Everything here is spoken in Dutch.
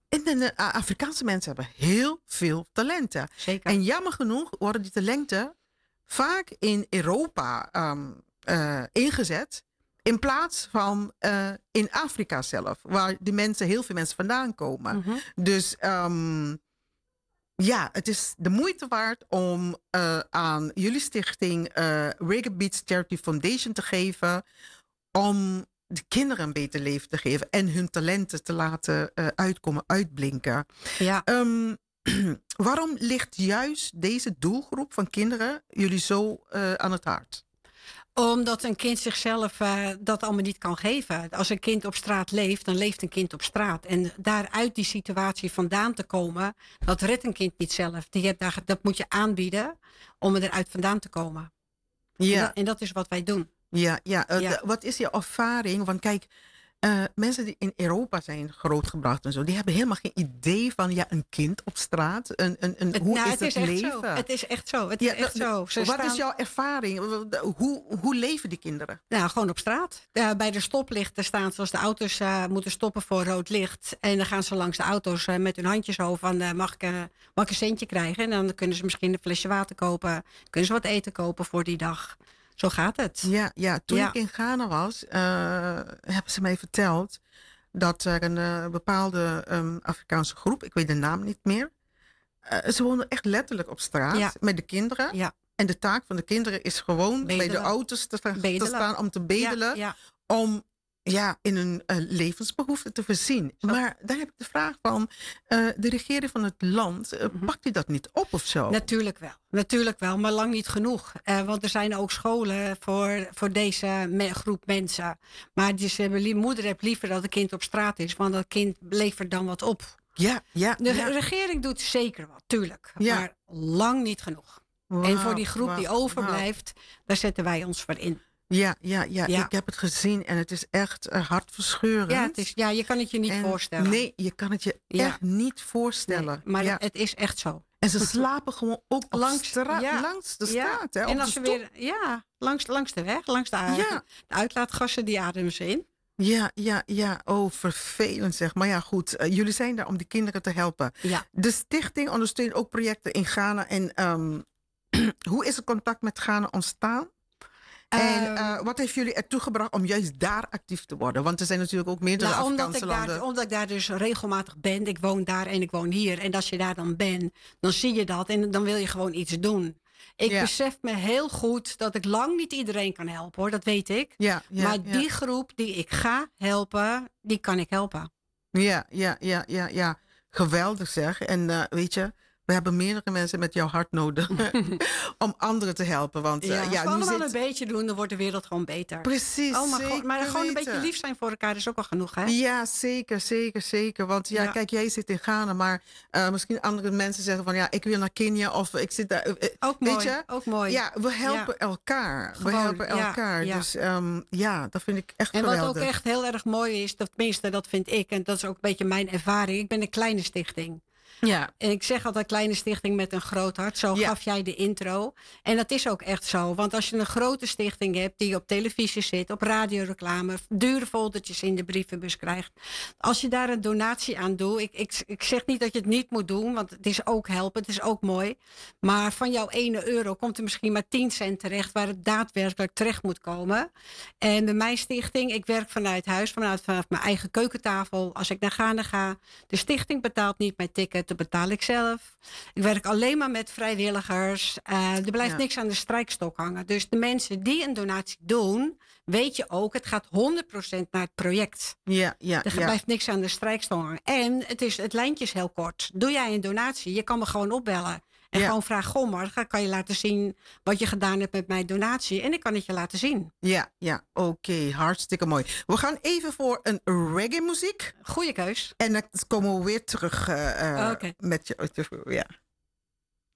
En de Afrikaanse mensen hebben heel veel talenten. Zeker. En jammer genoeg worden die talenten vaak in Europa ingezet. In plaats van in Afrika zelf. Waar heel veel mensen vandaan komen. Dus het is de moeite waard om aan jullie stichting Reggae Beats Charity Foundation te geven. Om de kinderen een beter leven te geven. En hun talenten te laten uitblinken. Ja. Waarom ligt juist deze doelgroep van kinderen jullie zo aan het hart? Omdat een kind zichzelf dat allemaal niet kan geven. Als een kind op straat leeft, dan leeft een kind op straat. En daaruit die situatie vandaan te komen, dat redt een kind niet zelf. Dat moet je aanbieden om eruit vandaan te komen. Ja. En dat is wat wij doen. Wat is je ervaring? Want kijk, mensen die in Europa zijn grootgebracht en zo, die hebben helemaal geen idee van een kind op straat. Hoe is het leven? Het is echt zo. Wat is jouw ervaring? Hoe leven die kinderen? Nou, gewoon op straat. Bij de stoplichten staan ze als de auto's moeten stoppen voor rood licht. En dan gaan ze langs de auto's met hun handjes zo van mag ik een centje krijgen? En dan kunnen ze misschien een flesje water kopen. Kunnen ze wat eten kopen voor die dag. Zo gaat het. Toen ik in Ghana was, hebben ze mij verteld dat er een bepaalde Afrikaanse groep, ik weet de naam niet meer, ze wonen echt letterlijk op straat met de kinderen. Ja. En de taak van de kinderen is gewoon bij de auto's te staan om te bedelen. Om in hun levensbehoeften te voorzien. Zo. Maar daar heb ik de vraag van, de regering van het land, pakt die dat niet op of zo? Natuurlijk wel, maar lang niet genoeg. Want er zijn ook scholen voor deze groep mensen. Maar moeder heeft liever dat het kind op straat is, want dat kind levert dan wat op. De regering doet zeker wat, tuurlijk. Maar lang niet genoeg. En voor die groep die overblijft, daar zetten wij ons voor in. Ja, ik heb het gezien en het is echt hartverscheurend. Je kan het je niet voorstellen. Nee, je kan het je echt niet voorstellen. Nee, maar het is echt zo. En ze slapen gewoon ook langs de straat. Hè, en als ze weer, langs de weg, langs de uitlaatgassen, die ademen ze in. Ja. Oh, vervelend zeg. Maar ja, goed. Jullie zijn daar om die kinderen te helpen. Ja. De stichting ondersteunt ook projecten in Ghana. En hoe is het contact met Ghana ontstaan? En wat heeft jullie ertoe gebracht om juist daar actief te worden? Want er zijn natuurlijk ook meerdere Afrikaanse landen. Omdat ik daar dus regelmatig ben. Ik woon daar en ik woon hier. En als je daar dan bent, dan zie je dat. En dan wil je gewoon iets doen. Ik besef me heel goed dat ik lang niet iedereen kan helpen, hoor. Dat weet ik. Maar die groep die ik ga helpen, die kan ik helpen. Ja. Geweldig zeg. En weet je, we hebben meerdere mensen met jouw hart nodig om anderen te helpen. Want als we allemaal een beetje doen, dan wordt de wereld gewoon beter. Precies. Maar gewoon een beetje lief zijn voor elkaar is ook al genoeg, hè? Ja, zeker. Want kijk, jij zit in Ghana, maar misschien andere mensen zeggen van ik wil naar Kenia of ik zit daar. Ook weet mooi. Je? Ook mooi. Ja, we helpen elkaar. Gewoon, we helpen elkaar. Ja. Dus dat vind ik echt en geweldig. En wat ook echt heel erg mooi is, tenminste dat vind ik, en dat is ook een beetje mijn ervaring. Ik ben een kleine stichting. Ja. En ik zeg altijd kleine stichting met een groot hart. Zo gaf jij de intro. En dat is ook echt zo. Want als je een grote stichting hebt die op televisie zit, op radioreclame, dure foldertjes in de brievenbus krijgt. Als je daar een donatie aan doet. Ik zeg niet dat je het niet moet doen, want het is ook helpen. Het is ook mooi. Maar van jouw €1 komt er misschien maar 10 cent terecht waar het daadwerkelijk terecht moet komen. En bij mijn stichting, ik werk vanuit huis, vanaf mijn eigen keukentafel. Als ik naar Ghana ga, de stichting betaalt niet mijn ticket. Dat betaal ik zelf. Ik werk alleen maar met vrijwilligers. Er blijft niks aan de strijkstok hangen. Dus de mensen die een donatie doen, weet je ook, het gaat 100% naar het project. Er blijft niks aan de strijkstok hangen. En het lijntje is heel kort. Doe jij een donatie, je kan me gewoon opbellen. En gewoon vragen, goh, maar dan kan je laten zien wat je gedaan hebt met mijn donatie. En ik kan het je laten zien. Oké, hartstikke mooi. We gaan even voor een reggae muziek. Goeie keus. En dan komen we weer terug met je.